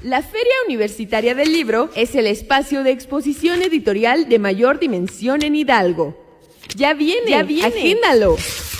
La Feria Universitaria del Libro es el espacio de exposición editorial de mayor dimensión en Hidalgo. Ya viene, agéndalo.